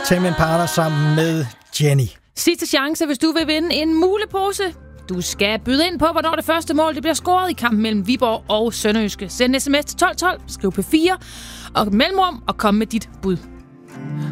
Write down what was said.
Tame Impala sammen med Jenny. Sidste chance, hvis du vil vinde en mulepose. Du skal byde ind på, hvornår det første mål det bliver scoret i kampen mellem Viborg og Sønderjyske. Send en sms til 1212, skriv P4 og mellemrum og kom med dit bud.